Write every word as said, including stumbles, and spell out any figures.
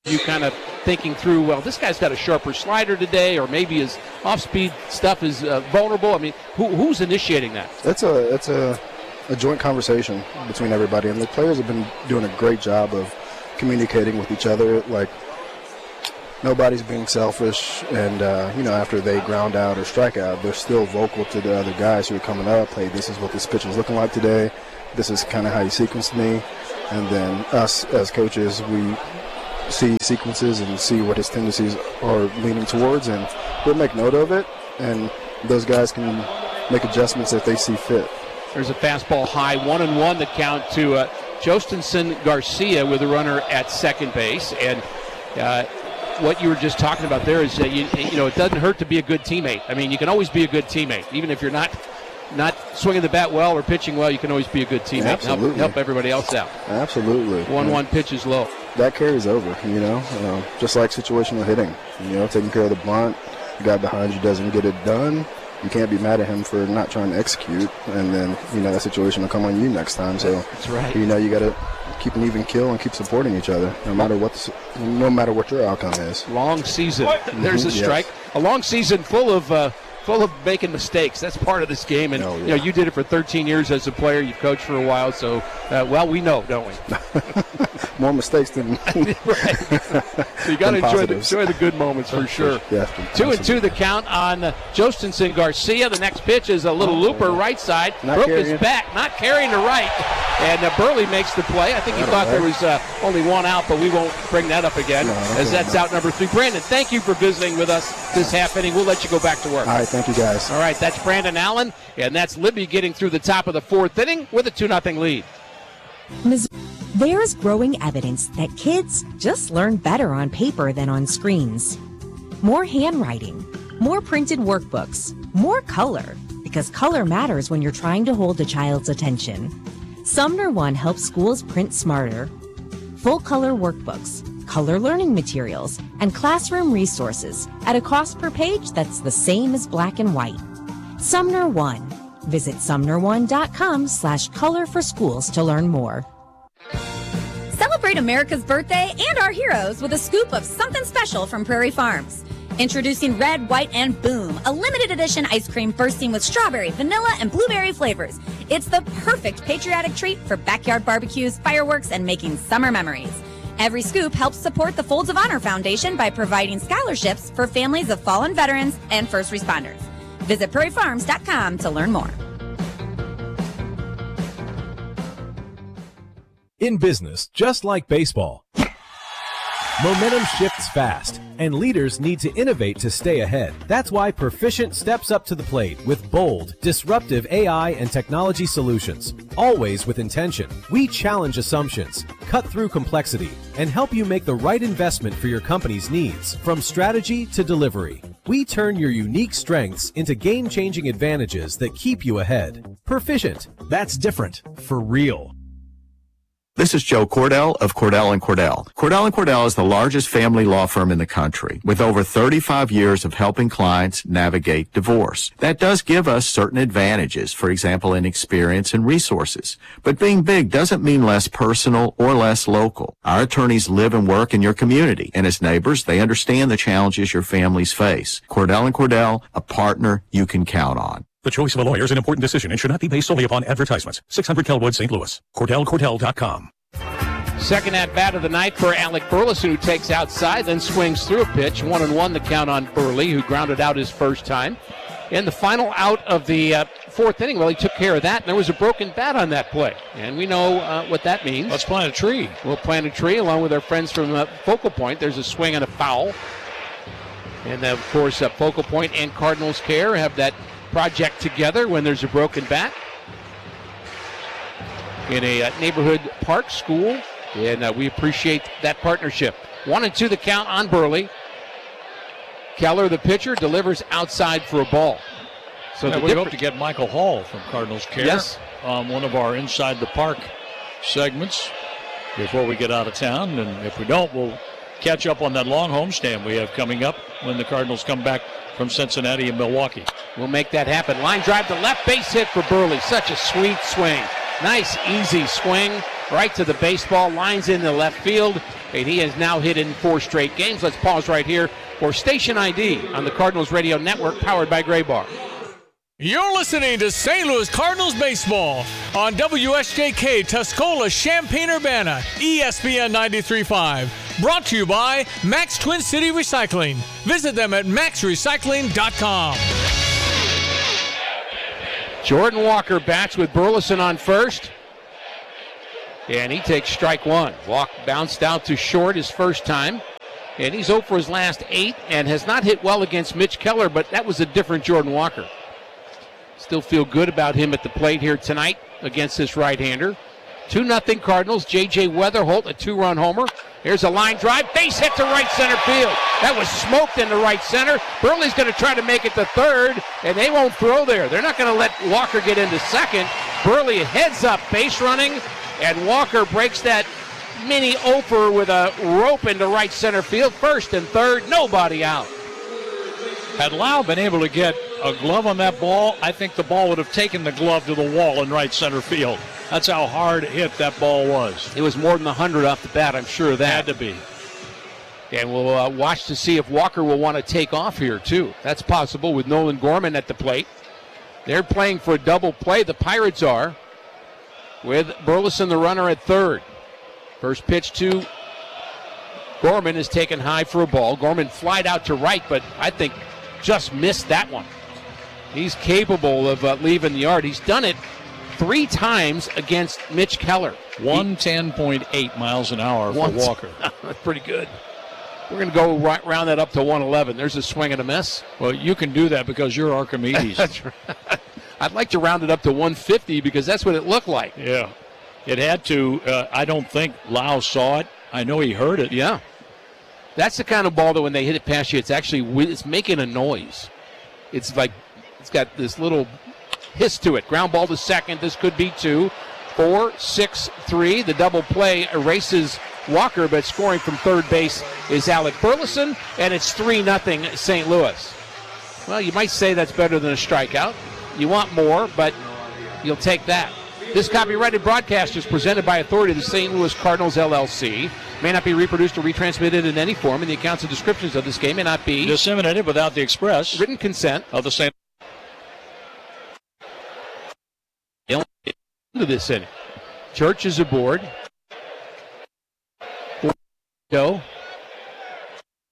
You kind of thinking through, well, this guy's got a sharper slider today, or maybe his off-speed stuff is uh, vulnerable. I mean, who, who's initiating that? It's a it's a, a joint conversation between everybody, and the players have been doing a great job of communicating with each other. Like, nobody's being selfish, and uh, you know, after they ground out or strike out, they're still vocal to the other guys who are coming up. Hey, this is what this pitch is looking like today. This is kind of how you sequenced me. And then us as coaches, we see sequences and see what his tendencies are leaning towards, and we'll make note of it, and those guys can make adjustments if they see fit. There's a fastball high, one and one, the count to uh, Jostinson Garcia with a runner at second base. And uh, what you were just talking about there is, uh, you, you know, it doesn't hurt to be a good teammate. I mean, you can always be a good teammate, even if you're not not swinging the bat well or pitching well. You can always be a good teammate. Absolutely. Help, help everybody else out. Absolutely. One one pitch is low. That carries over, you know, uh, just like situational hitting. You know, taking care of the bunt, the guy behind you doesn't get it done, you can't be mad at him for not trying to execute, and then, you know, that situation will come on you next time. So, that's right. You know, you got to keep an even kill and keep supporting each other, no matter what the, no matter what your outcome is. Long season. There's a strike. Yes. A long season full of uh, full of making mistakes. That's part of this game, and oh, yeah. you know, you did it for thirteen years as a player. You've coached for a while, so uh, well, we know, don't we? More mistakes than right. So you got to enjoy the, enjoy the good moments for sure. Yeah, two and two the count on uh, Jostinson Garcia. The next pitch is a little oh, looper right side. Not Broke carrying. his back, not carrying to right. And uh, Burley makes the play. I think he thought there was uh, only one out, but we won't bring that up again, no, as that's out number three. Brandon, thank you for visiting with us this half inning. We'll let you go back to work. All right, thank you guys. All right, that's Brandon Allen, and that's Libby getting through the top of the fourth inning with a two nothing lead. There's growing evidence that kids just learn better on paper than on screens. More handwriting, more printed workbooks, more color, because color matters when you're trying to hold a child's attention. Sumner One helps schools print smarter. Full color workbooks, color learning materials, and classroom resources at a cost per page that's the same as black and white. Sumner One. Visit sumner one dot com slash color for schools to learn more. Celebrate America's birthday and our heroes with a scoop of something special from Prairie Farms. Introducing Red, White, and Boom, a limited edition ice cream bursting with strawberry, vanilla, and blueberry flavors. It's the perfect patriotic treat for backyard barbecues, fireworks, and making summer memories. Every scoop helps support the Folds of Honor Foundation by providing scholarships for families of fallen veterans and first responders. Visit prairie farms dot com to learn more. In business, just like baseball, momentum shifts fast, and leaders need to innovate to stay ahead. That's why Perficient steps up to the plate with bold, disruptive A I and technology solutions. Always with intention, we challenge assumptions, cut through complexity, and help you make the right investment for your company's needs, from strategy to delivery. We turn your unique strengths into game-changing advantages that keep you ahead. Perficient. That's different for real. This is Joe Cordell of Cordell and Cordell. Cordell and Cordell is the largest family law firm in the country, with over thirty-five years of helping clients navigate divorce. That does give us certain advantages, for example, in experience and resources. But being big doesn't mean less personal or less local. Our attorneys live and work in your community, and as neighbors, they understand the challenges your families face. Cordell and Cordell, a partner you can count on. The choice of a lawyer is an important decision and should not be based solely upon advertisements. six hundred Kelwood, Saint Louis. Cordell Cordell dot com. Second at bat of the night for Alec Burleson, who takes outside, then swings through a pitch. One and one the count on Burley, who grounded out his first time. In the final out of the uh, fourth inning, well, he took care of that, and there was a broken bat on that play. And we know uh, what that means. Let's plant a tree. We'll plant a tree along with our friends from uh, Focal Point. There's a swing and a foul. And, uh, of course, uh, Focal Point and Cardinals Care have that project together when there's a broken bat in a uh, neighborhood park school, and uh, we appreciate that partnership. One and two the count on Burley. Keller, the pitcher, delivers outside for a ball. So yeah, the we difference- hope to get Michael Hall from Cardinals Care yes. on one of our Inside the Park segments before we get out of town, and if we don't, we'll catch up on that long homestand we have coming up when the Cardinals come back from Cincinnati and Milwaukee. We'll make that happen. Line drive to left, base hit for Burley. Such a sweet swing. Nice, easy swing. right to the baseball, lines in the left field, and he has now hit in four straight games. Let's pause right here for Station I D on the Cardinals Radio Network, powered by Gray Bar. You're listening to Saint Louis Cardinals baseball on W S J K Tuscola, Champaign-Urbana, E S P N ninety-three point five. Brought to you by Max Twin City Recycling. Visit them at max recycling dot com. Jordan Walker bats with Burleson on first. And he takes strike one. Walk bounced out to short his first time. And he's oh for his last eight and has not hit well against Mitch Keller, but that was a different Jordan Walker. Still feel good about him at the plate here tonight against this right-hander. two nothing Cardinals. J J Weatherholt, a two-run homer. Here's a line drive. Base hit to right center field. That was smoked into right center. Burley's going to try to make it to third, and they won't throw there. They're not going to let Walker get into second. Burley heads up, base running, and Walker breaks that mini oper with a rope into right center field. First and third, nobody out. Had Lau been able to get a glove on that ball, I think the ball would have taken the glove to the wall in right center field. That's how hard hit that ball was. It was more than one hundred off the bat, I'm sure of that. Had to be. And we'll uh, watch to see if Walker will want to take off here, too. That's possible with Nolan Gorman at the plate. They're playing for a double play, the Pirates are, with Burleson, the runner, at third. First pitch to Gorman is taken high for a ball. Gorman flied out to right, but I think just missed that one. He's capable of uh, leaving the yard. He's done it three times against Mitch Keller. one ten point eight miles an hour for Once. Walker. That's pretty good. We're going to go right, round that up to one eleven. There's a swing and a miss. Well, you can do that because you're Archimedes. That's right. I'd like to round it up to one fifty because that's what it looked like. Yeah. It had to. Uh, I don't think Lau saw it. I know he heard it. Yeah. That's the kind of ball that when they hit it past you, it's actually it's making a noise. It's like it's got this little hiss to it. Ground ball to second. This could be two. Four, six, three. The double play erases Walker, but scoring from third base is Alec Burleson, and it's three nothing Saint Louis. Well, you might say that's better than a strikeout. You want more, but you'll take that. This copyrighted broadcast is presented by authority of the Saint Louis Cardinals, L L C. May not be reproduced or retransmitted in any form, and the accounts and descriptions of this game may not be disseminated without the express written consent of the Saint into this inning. Church is aboard.